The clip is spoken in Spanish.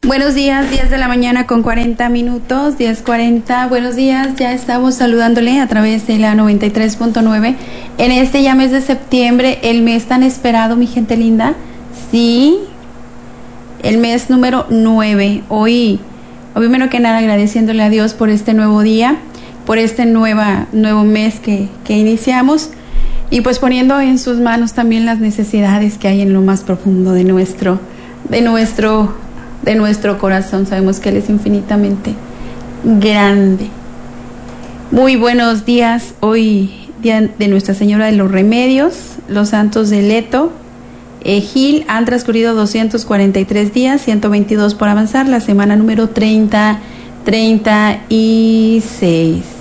Buenos días, 10 de la mañana con 40 minutos, 10:40. Buenos días, ya estamos saludándole a través de la 93.9 en este ya mes de septiembre, el mes tan esperado, mi gente linda. Sí, el mes número 9. Hoy primero que nada agradeciéndole a Dios por este nuevo día, por este nuevo mes que iniciamos, y pues poniendo en sus manos también las necesidades que hay en lo más profundo de nuestro corazón. Sabemos que Él es infinitamente grande. Muy buenos días, hoy día de Nuestra Señora de los Remedios, los santos de Leto, Gil. Han transcurrido 243 días, 122 por avanzar, la semana número 36.